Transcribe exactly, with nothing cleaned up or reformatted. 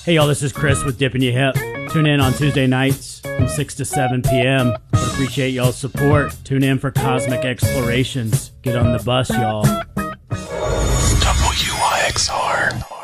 Hey y'all, this is Chris with Dippin' Ya Hip. Tune in on Tuesday nights from six to seven p m Would appreciate y'all's support. Tune in for Cosmic Explorations. Get on the bus, y'all. W Y X R.